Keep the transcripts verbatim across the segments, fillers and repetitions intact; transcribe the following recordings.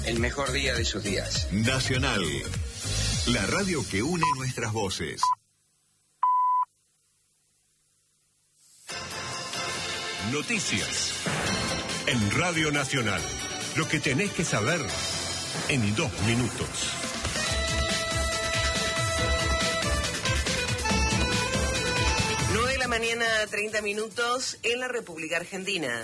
el mejor día de sus días. Nacional, la radio que une nuestras voces. Noticias en Radio Nacional. Lo que tenés que saber en dos minutos. nueve de la mañana, treinta minutos en la República Argentina.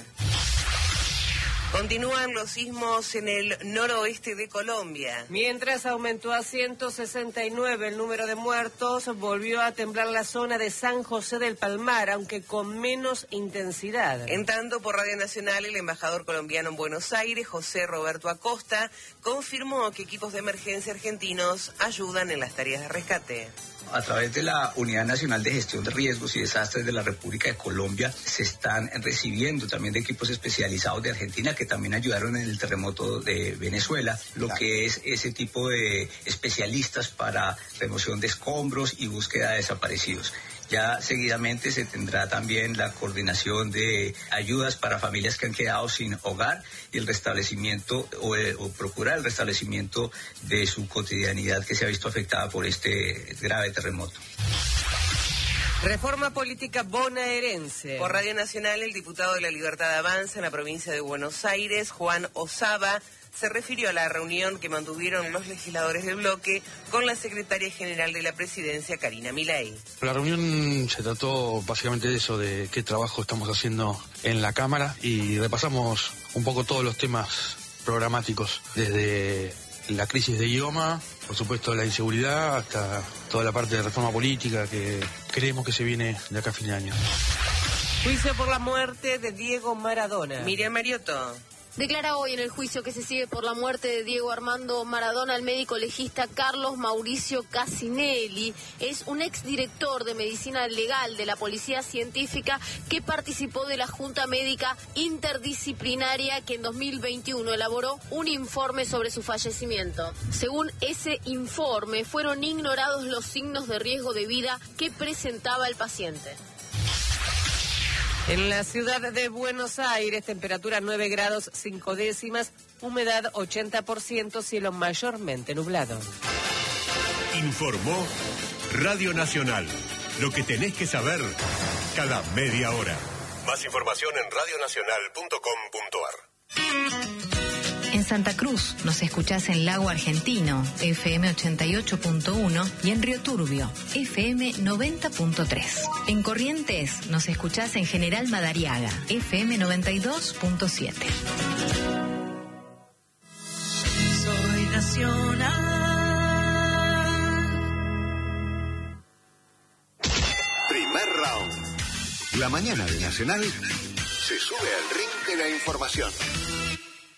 Continúan los sismos en el noroeste de Colombia. Mientras aumentó a ciento sesenta y nueve el número de muertos, volvió a temblar la zona de San José del Palmar, aunque con menos intensidad. En tanto, por Radio Nacional, el embajador colombiano en Buenos Aires, José Roberto Acosta, confirmó que equipos de emergencia argentinos ayudan en las tareas de rescate. A través de la Unidad Nacional de Gestión de Riesgos y Desastres de la República de Colombia se están recibiendo también de equipos especializados de Argentina que también ayudaron en el terremoto de Venezuela, lo que es ese tipo de especialistas para remoción de escombros y búsqueda de desaparecidos. Ya seguidamente se tendrá también la coordinación de ayudas para familias que han quedado sin hogar y el restablecimiento o, eh, o procurar el restablecimiento de su cotidianidad que se ha visto afectada por este grave terremoto. Reforma política bonaerense. Por Radio Nacional, el diputado de la Libertad Avanza en la provincia de Buenos Aires, Juan Osaba, se refirió a la reunión que mantuvieron los legisladores del bloque con la secretaria general de la presidencia, Karina Milei. La reunión se trató básicamente de eso, de qué trabajo estamos haciendo en la Cámara, y repasamos un poco todos los temas programáticos, desde la crisis de idioma, por supuesto la inseguridad, hasta toda la parte de reforma política que creemos que se viene de acá a fin de año. Juicio por la muerte de Diego Maradona. Miriam Mariotto. Declara hoy en el juicio que se sigue por la muerte de Diego Armando Maradona el médico legista Carlos Mauricio Casinelli. Es un exdirector de medicina legal de la Policía Científica que participó de la Junta Médica Interdisciplinaria que en dos mil veintiuno elaboró un informe sobre su fallecimiento. Según ese informe, fueron ignorados los signos de riesgo de vida que presentaba el paciente. En la ciudad de Buenos Aires, temperatura nueve grados cinco décimas, humedad ochenta por ciento, cielo mayormente nublado. Informó Radio Nacional. Lo que tenés que saber cada media hora. Más información en radio nacional punto com punto ar. En Santa Cruz nos escuchás en Lago Argentino, F M ochenta y ocho punto uno, y en Río Turbio, F M noventa punto tres. En Corrientes nos escuchás en General Madariaga, F M noventa y dos punto siete. Soy nacional. Primer round. La mañana de Nacional se sube al ring de la información.